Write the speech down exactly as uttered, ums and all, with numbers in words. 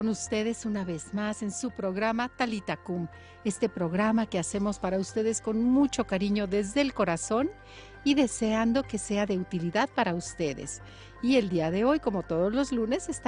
Con ustedes una vez más en su programa Talita Kum, este programa que hacemos para ustedes con mucho cariño desde el corazón y deseando que sea de utilidad para ustedes. Y el día de hoy, como todos los lunes, está